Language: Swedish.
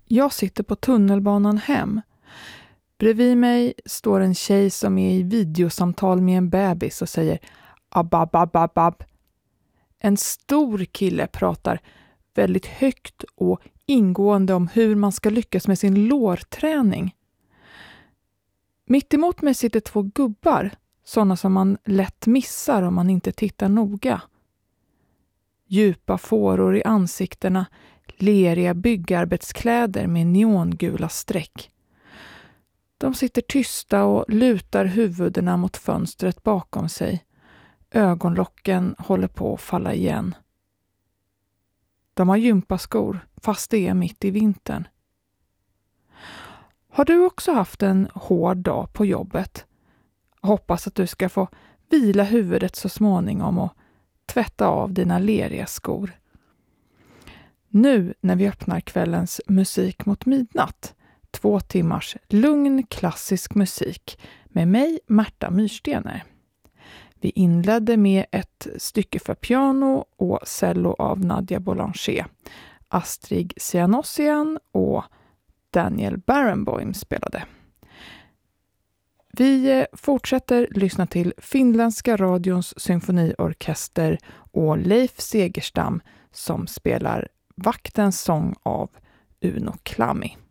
Jag sitter på tunnelbanan hem. Bredvid mig står en tjej som är i videosamtal med en bebis och säger ababababab. En stor kille pratar väldigt högt och ingående om hur man ska lyckas med sin lårträning. Mitt emot mig sitter 2 gubbar, sådana som man lätt missar om man inte tittar noga. Djupa fåror i ansiktena, leriga byggarbetskläder med neongula streck. De sitter tysta och lutar huvudena mot fönstret bakom sig. Ögonlocken håller på att falla igen. De har gympaskor, fast det är mitt i vintern. Har du också haft en hård dag på jobbet? Hoppas att du ska få vila huvudet så småningom och tvätta av dina leriga skor. Nu när vi öppnar kvällens musik mot midnatt, 2 timmars lugn klassisk musik med mig, Märta Myrstener. Vi inledde med ett stycke för piano och cello av Nadia Boulanger. Astrid Sianossian och Daniel Barenboim spelade. Vi fortsätter lyssna till finländska radions symfoniorkester och Leif Segerstam som spelar Vaktens sång av Uno Klammi.